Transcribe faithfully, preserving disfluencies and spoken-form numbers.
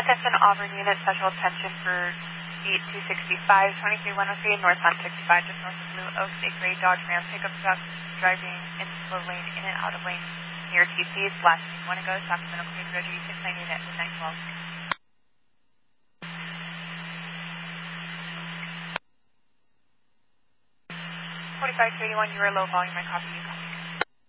Attention Auburn unit, special attention for beat two sixty-five, twenty-three one oh three, northbound sixty-five, just north of Blue Oaks, a gray Dodge Ram pickup truck driving in slow lane, in and out of lane near T C, slash one to go, Sacramento Creek Road, U six ninety at midnight twelve. forty-five to eighty-one, you are low volume, I copy you.